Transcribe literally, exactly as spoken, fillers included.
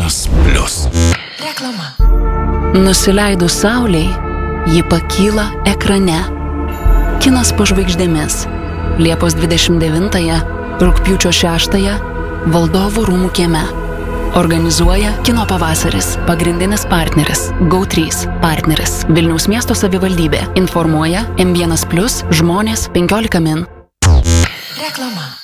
vienas plius. Reklama. Nusileidus saulei, ji pakyla ekrane. Kinas po žvaigždėmis. Liepos dvidešimt devintąją, rugpjūčio šeštąją, Valdovų rūmų kieme. Organizuoja Kino pavasaris. Pagrindinis partneris Go trys. Partneris Vilniaus miesto savivaldybė. Informuoja M vienas plius žmonės penkiolika min. Reklama.